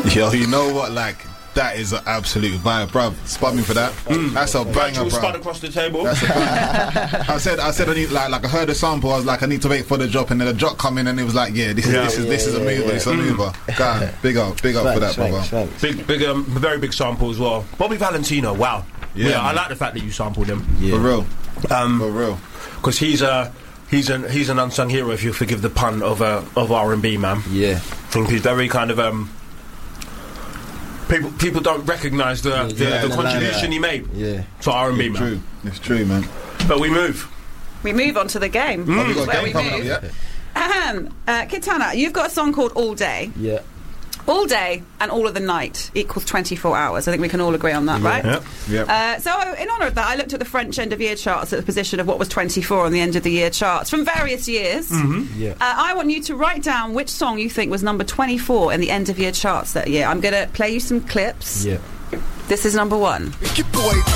Yo, you know what? Like, that is an absolute vibe, bruv. Spot me for that. That's a banger, bruv. Spud across the table. That's a banger. I said I need like I heard the sample. I was like, I need to wait for the drop, and then the drop come in, and it was like, this is a mover. It's a mover. God, big up for that, brother. Big, very big sample as well. Bobby Valentino. Wow. Yeah, I like the fact that you sampled him. Yeah. For real. Because he's an unsung hero, if you forgive the pun, of R&B, man. Yeah. I think he's very kind of people don't recognise the contribution he made to R&B, man. It's true, man. But we move on to the game. We've got a game coming up, Kitana, you've got a song called All Day. Yeah. All day and all of the night equals 24 hours. I think we can all agree on that, right? Yep. So in honour of that, I looked at the French end-of-year charts at the position of what was 24 on the end-of-the-year charts from various years. I want you to write down which song you think was number 24 in the end-of-year charts that year. I'm going to play you some clips. Yeah. This is number one. Your boy